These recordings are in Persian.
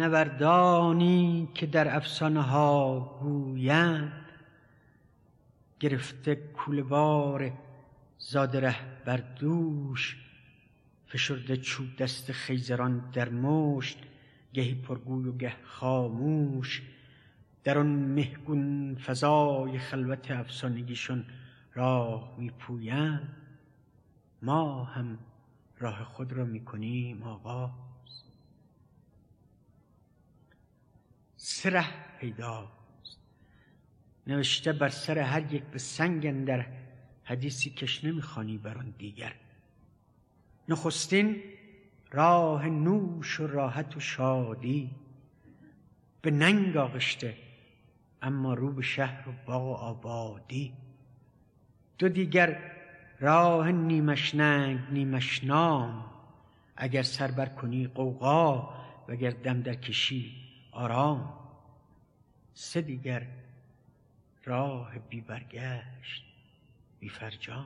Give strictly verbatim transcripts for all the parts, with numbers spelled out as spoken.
نوردانی که در افسانه ها گویند، گرفته کوله‌بار زاده ره بر دوش، فشرده چوب دست خیزران در مشت، گهی پرگوی و گه خاموش. در آن مهگون فضای خلوت افسانگیشون راه میپویند، ما هم راه خود را میکنیم آغاز. سه ره پیداست نوشته بر سر هر یک به سنگ اندر، حدیثی کش نمیخوانی بر آن دیگر. نخستین راه نوش و راحت و شادی، به ننگ آغشته اما رو به شهر و باغ و آبادی. دو دیگر راه نیمش ننگ نیمش نام، اگر سر بر کنی غوغا وگر دم در کشی آرام. سه دیگر راه بی برگشت بی فرجام.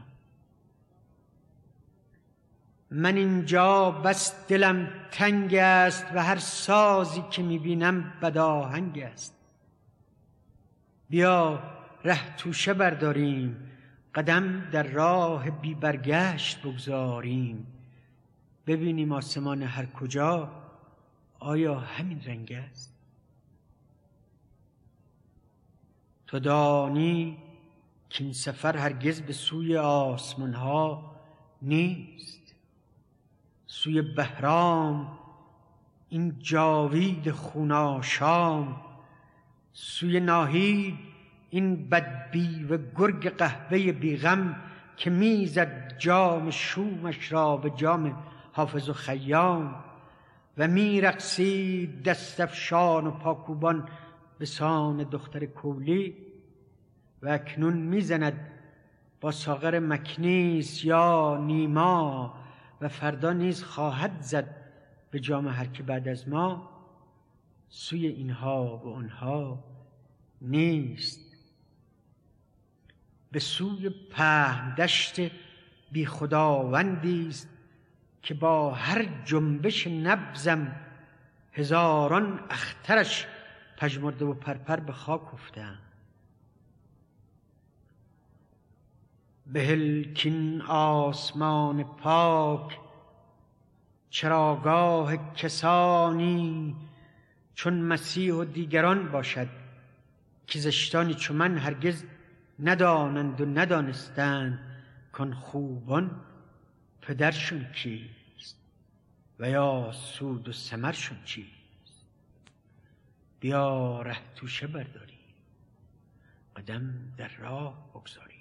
من اینجا بس دلم تنگ است و هر سازی که میبینم بداهنگ است. بیا ره توشه برداریم، قدم در راه بی برگشت بگذاریم. ببینیم آسمان هر کجا آیا همین رنگ است؟ تو دانی که این سفر هرگز به سوی آسمان ها نیست. سوی بهرام این جاوید خوناشام، سوی ناهید این بدبی و گرگ قهوه بیغم، که میزد جام شومش را به جام حافظ و خیام. و میرقصید دست افشان و پاکوبان به سان دختر کولی، و اکنون میزند با ساغر مکنیس یا نیما، و فردا نیز خواهد زد به جام هر که بعد از ما. سوی اینها و آنها نیست، به سوی پهن دشت بی خداوندی است، که با هر جنبش نبضم هزاران اخترش پژمرده و پرپر به خاک افتند. بهل کین آسمان پاک چراگاه کسانی، چون مسیح و دیگران باشد، که زشتانی چو من هرگز ندانند و ندانستند، کان خوبان پدرشون کیست و یا سود و ثمرشون چیست. بیا ره توشه برداری، قدم در راه بگذاری،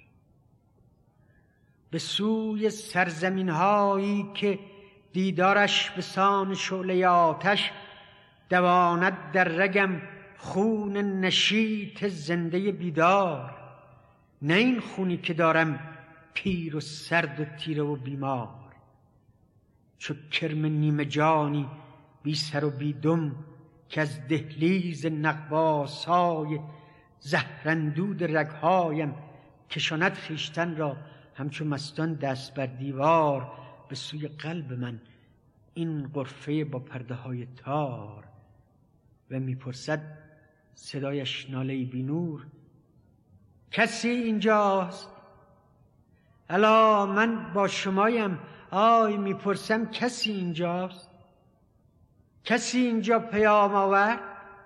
به سوی سرزمین هایی که دیدارش به سان شعله آتش، دواند در رگم خون نشیط زنده بیدار. نه این خونی که دارم پیر و سرد و تیره و بیمار، چو کرم نیمه جانی بی سر و بی دم، که از دهلیز نغواسای زهراندود رگهایم، کشاند خویشتن را همچو مستان دست بر دیوار. به سوی قلب من این غرفه با پرده های تار، و میپرسد صدایش ناله بی نور، کسی اینجاست؟ الا من با شمایم. آی میپرسم کسی اینجاست؟ کسی اینجا پیام آورد؟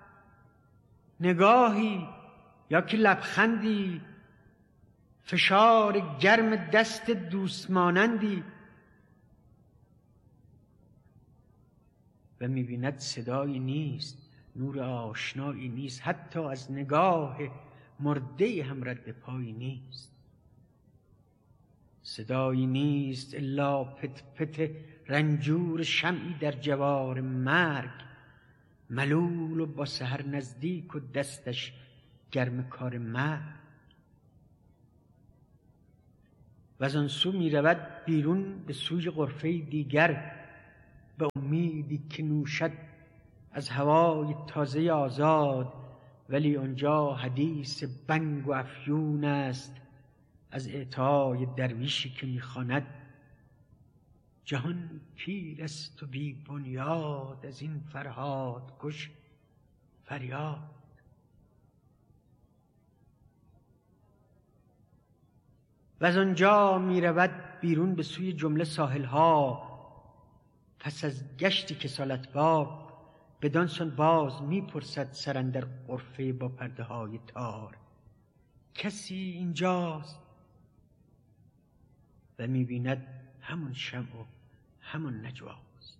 نگاهی یا که لبخندی، فشار گرم دست دوست مانندی. و میبیند صدایی نیست، نور آشنایی نیست، حتی از نگاه مرده هم رد پایی نیست. صدایی نیست الا پت پت رنجور شمعی در جوار مرگ، ملول و با سحر نزدیک و دستش گرم کار مرگ. و از آن سو می رود بیرون به سوی غرفه دیگر، به امیدی که نوشد از هوای تازه آزاد. ولی آنجا حدیث بنگ و افیون است از اعطای درویشی که میخواند جهان پیر است و بی بنیاد، از این فرهاد کش فریاد. و از آنجا می رود بیرون به سوی جمله ساحلها، پس از گشتی کسالتبار بدان سان باز می پرسد سراندر غرفه با پرده های تار، کسی اینجاست؟ و می بیند همون شمع و همون نجواست.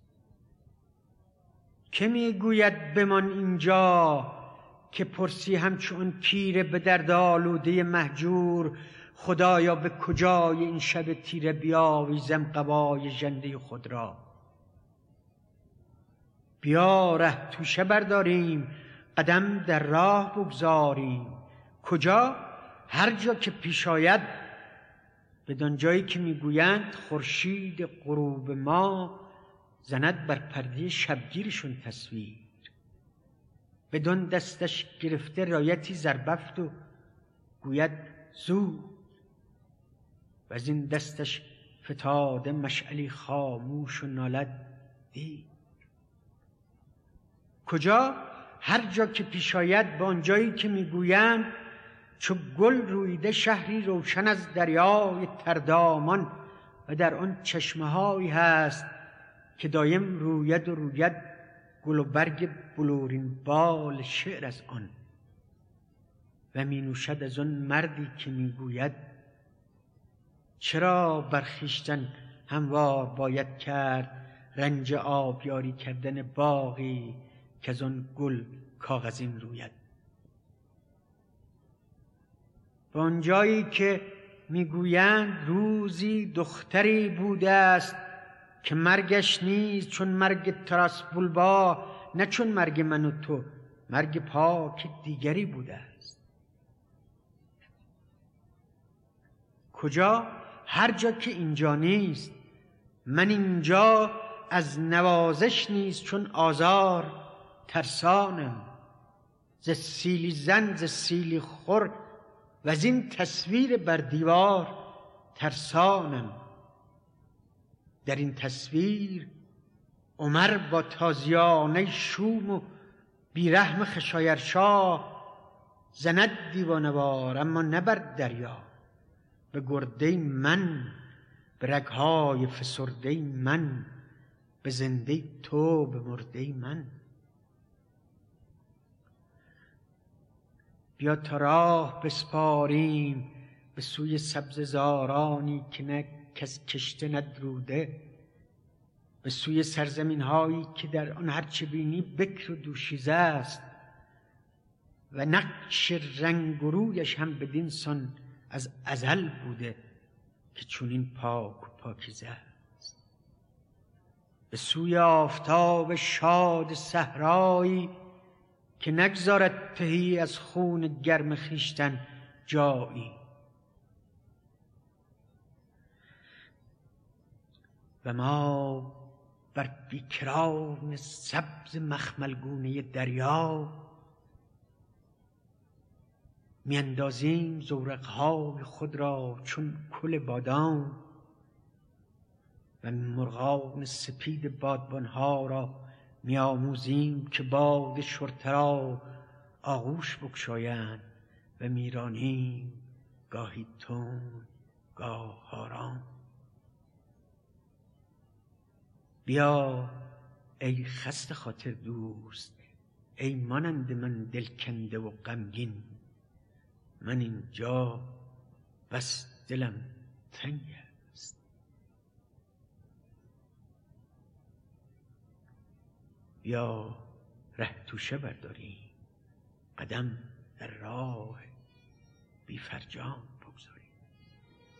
که می گوید بمان اینجا، که پرسی همچون پیر به درد آلوده مهجور، خدایا به کجای این شب تیره بیاویزم قبای ژنده خود را. بیا ره توشه برداریم، قدم در راه بگذاریم. کجا؟ هر جا که پیش آید، بدان جایی که میگویند خورشید غروب ما زند بر پرده شبگیرشون تصویر. بدان دستش گرفته رایتی زربفت و گوید زود، و از این دستش فتاده مشعلی خاموش و نالد دیر. کجا؟ هر جا که پیش آید، به آن جایی که میگویند چو گل رویده شهری روشن از دریای تردامان، و در آن چشمه هایی هست که دایم روید و روید گل و برگ بلورین بال شعر از آن. و می نوشد از آن مردی که میگوید چرا بر خویشتن هموار باید کرد رنج آبیاری کردن باغی که از آن گل کاغذین روید. به آنجایی که میگویند روزی دختری بوده است که مرگش نیست چون مرگ تراس بولبا، نه چون مرگ من و تو، مرگ پاک دیگری بوده است. کجا؟ هر جا که اینجا نیست. من اینجا از نوازش نیست چون آزار ترسانم، ز سیلی زن ز سیلی خور و از این تصویر بر دیوار ترسانم. در این تصویر عمر با تازیانه شوم و بیرحم خشایرشاه زند دیوانوار، اما نه بر دریا. به گرده من، به رگهای فسرده من، به زنده تو، به مرده من. بیا تا راه بسپاریم به سوی سبززارانی که نه کس کشته ندروده، به سوی سرزمین هایی که در آن هرچه بینی بکر و دوشیزه است، و نقش رنگ و رویش هم بدین سان از ازل بوده که چونین پاک و پاکیزه است. به سوی آفتاب شاد صحرایی که نگذارد تهی از خون گرم خویشتن جایی، و ما بر بیکران سبز مخملگونه دریا میاندازیم زورقهای خود را چون کل بادام، و مرغان سپید بادبانها را میآموزیم که باد شرطه را آغوش بگشایند، و میرانیم گاهی تند گاه آرام. بیا ای خسته خاطر دوست، ای مانند من دلکنده و غمگین، من اینجا بس دلم تنگ است. بیا ره توشه برداریم، قدم در راه بی فرجام.